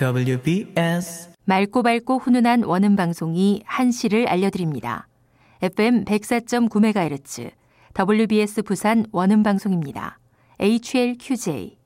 WBS 맑고 밝고 훈훈한 원음 방송이 한시를 알려드립니다. FM 104.9MHz WBS 부산 원음 방송입니다. HLQJ